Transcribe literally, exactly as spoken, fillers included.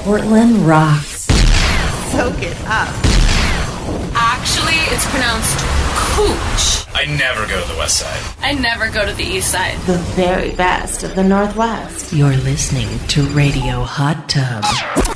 Portland rocks. Soak it up. Actually, it's pronounced Cooch. I never go to the west side. I never go to the east side. The very best of the Northwest. You're listening to Radio Hot Tub.